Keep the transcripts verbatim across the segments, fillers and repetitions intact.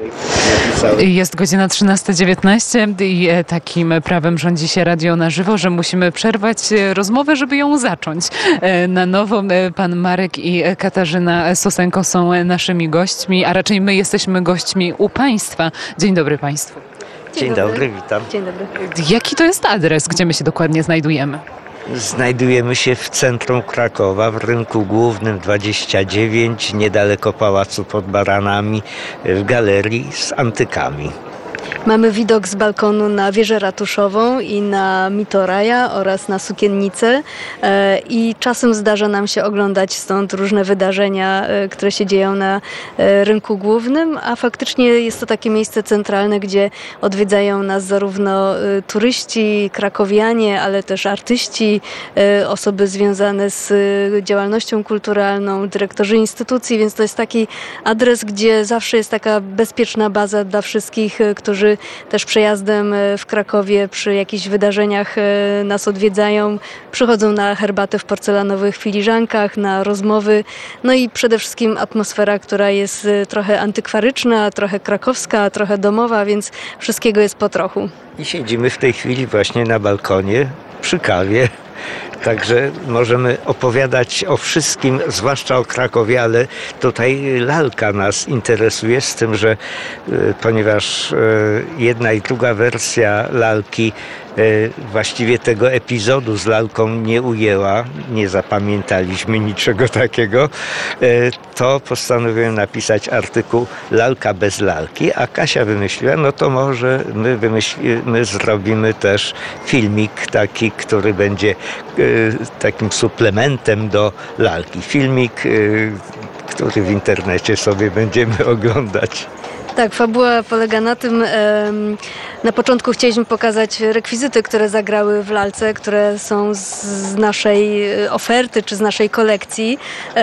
Jest godzina trzynasta dziewiętnaście i takim prawem rządzi się radio na żywo, że musimy przerwać rozmowę, żeby ją zacząć. Na nowo pan Marek i Katarzyna Sosenko są naszymi gośćmi, a raczej my jesteśmy gośćmi u państwa. Dzień dobry państwu. Dzień, Dzień dobry. dobry, witam. Dzień dobry. Jaki to jest adres, gdzie my się dokładnie znajdujemy? Znajdujemy się w centrum Krakowa, w rynku głównym dwadzieścia dziewięć, niedaleko Pałacu pod Baranami, w galerii z antykami. Mamy widok z balkonu na wieżę ratuszową i na Mitoraja oraz na Sukiennicę i czasem zdarza nam się oglądać stąd różne wydarzenia, które się dzieją na rynku głównym, a faktycznie jest to takie miejsce centralne, gdzie odwiedzają nas zarówno turyści, krakowianie, ale też artyści, osoby związane z działalnością kulturalną, dyrektorzy instytucji, więc to jest taki adres, gdzie zawsze jest taka bezpieczna baza dla wszystkich, którzy też przejazdem w Krakowie przy jakichś wydarzeniach nas odwiedzają, przychodzą na herbatę w porcelanowych filiżankach, na rozmowy, no i przede wszystkim atmosfera, która jest trochę antykwaryczna, trochę krakowska, trochę domowa, więc wszystkiego jest po trochu. I siedzimy w tej chwili właśnie na balkonie przy kawie. Także możemy opowiadać o wszystkim, zwłaszcza o Krakowie, ale tutaj lalka nas interesuje, z tym, że y, ponieważ y, jedna i druga wersja lalki y, właściwie tego epizodu z lalką nie ujęła, nie zapamiętaliśmy niczego takiego, y, to postanowiłem napisać artykuł Lalka bez lalki, a Kasia wymyśliła, no to może my, wymyśli, my zrobimy też filmik taki, który będzie y, takim suplementem do lalki. Filmik, który w internecie sobie będziemy oglądać. Tak, fabuła polega na tym, na początku chcieliśmy pokazać rekwizyty, które zagrały w lalce, które są z naszej oferty czy z naszej kolekcji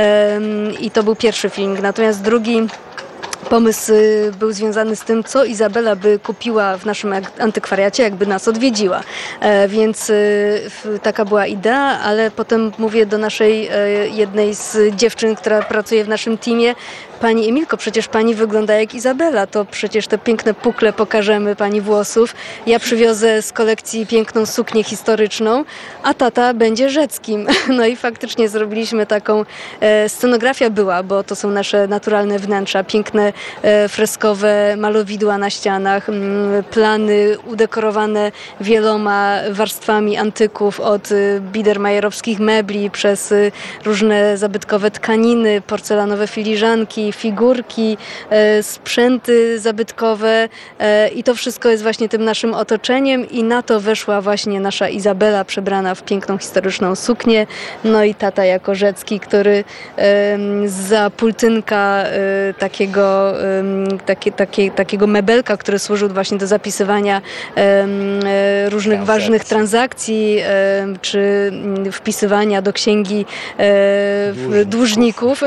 i to był pierwszy film. Natomiast drugi pomysł był związany z tym, co Izabela by kupiła w naszym antykwariacie, jakby nas odwiedziła. E, więc e, taka była idea, ale potem mówię do naszej e, jednej z dziewczyn, która pracuje w naszym teamie: Pani Emilko, przecież pani wygląda jak Izabela, to przecież te piękne pukle pokażemy pani włosów. Ja przywiozę z kolekcji piękną suknię historyczną, a tata będzie Rzeckim. No i faktycznie zrobiliśmy taką, e, scenografia była, bo to są nasze naturalne wnętrza, piękne e, freskowe malowidła na ścianach, m, plany udekorowane wieloma warstwami antyków, od e, biedermajerowskich mebli, przez e, różne zabytkowe tkaniny, porcelanowe filiżanki, figurki, e, sprzęty zabytkowe e, i to wszystko jest właśnie tym naszym otoczeniem i na to weszła właśnie nasza Izabela przebrana w piękną historyczną suknię, no i tata jako Rzecki, który e, za pultynka e, takiego, e, takie, takie, takiego mebelka, który służył właśnie do zapisywania e, różnych Transakcji. ważnych transakcji e, czy wpisywania do księgi e, dłużników. dłużników